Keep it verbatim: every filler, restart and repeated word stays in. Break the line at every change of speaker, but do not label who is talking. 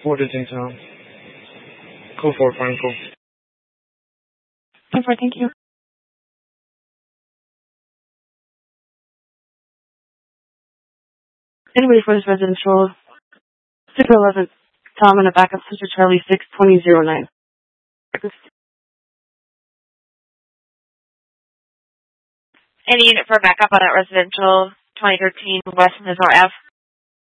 four to ten Tom. Code four, final call.
ten four, thank you. Anybody for this residential? Super eleven, Tom and a backup Sister Charlie six twenty zero nine.
Any unit for backup on that residential twenty thirteen West Missouri Ave?